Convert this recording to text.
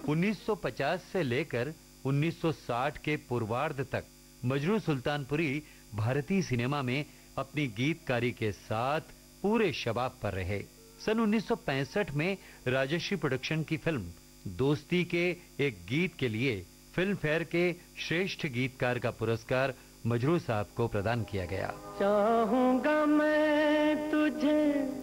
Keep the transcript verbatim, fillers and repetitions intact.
उन्नीस सौ पचास से लेकर उन्नीस सौ साठ के पूर्वार्ध तक मजरू सुल्तानपुरी भारतीय सिनेमा में अपनी गीतकारी के साथ पूरे शबाब पर रहे। सन उन्नीस सौ पैंसठ में राजश्री प्रोडक्शन की फिल्म दोस्ती के एक गीत के लिए फिल्म फेयर के श्रेष्ठ गीतकार का पुरस्कार मजरू साहब को प्रदान किया गया। चाहूंगा मैं तुझे